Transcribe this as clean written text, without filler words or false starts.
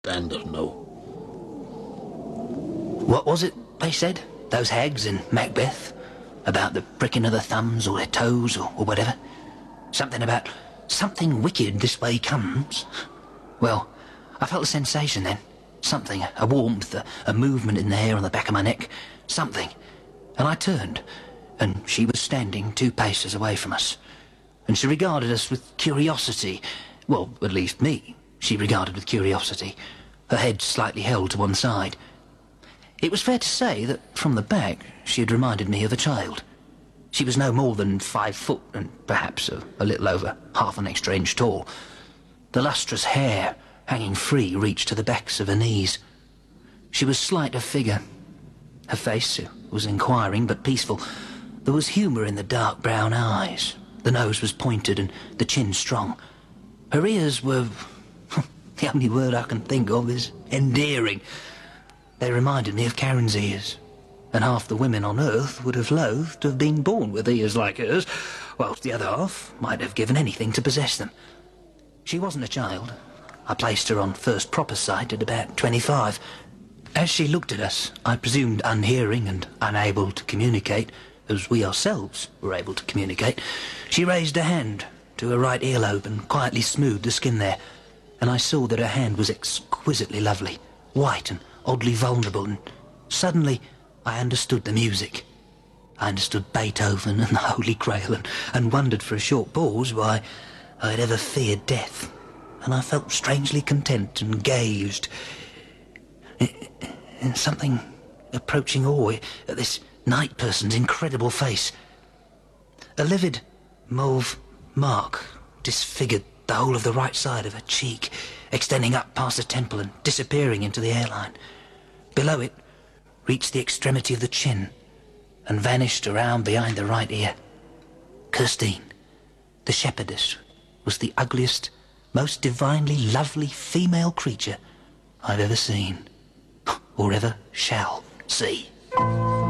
Standard, no. What was it they said, those hags in Macbeth? About the pricking of their thumbs or their toes or whatever? Something about something wicked this way comes. Well, I felt a sensation then. Something, a warmth, a movement in the hair on the back of my neck. Something. And I turned, and she was standing 2 paces away from us. And she regarded us with curiosity. Well, at least me, she regarded with curiosity, her head slightly held to one side. It was fair to say that, from the back, she had reminded me of a child. She was no more than 5 foot, and perhaps a little over half an extra inch tall. The lustrous hair, hanging free, reached to the backs of her knees. She was slight of figure. Her face was inquiring but peaceful. There was humour in the dark brown eyes. The nose was pointed and the chin strong. Her ears were... the only word I can think of is endearing. They reminded me of Karen's ears, and half the women on earth would have loathed to have been born with ears like hers, whilst the other half might have given anything to possess them. She wasn't a child. I placed her on first proper sight at about 25. As she looked at us, I presumed unhearing and unable to communicate, as we ourselves were able to communicate, she raised a hand to her right earlobe and quietly smoothed the skin there, and I saw that her hand was exquisitely lovely, white and oddly vulnerable, and suddenly I understood the music. I understood Beethoven and the Holy Grail, and wondered for a short pause why I had ever feared death, and I felt strangely content and gazed in something approaching awe at this night person's incredible face. A livid mauve mark disfigured the whole of the right side of her cheek, extending up past the temple and disappearing into the hairline. Below it reached the extremity of the chin and vanished around behind the right ear. Kirstine, the shepherdess, was the ugliest, most divinely lovely female creature I've ever seen, or ever shall see.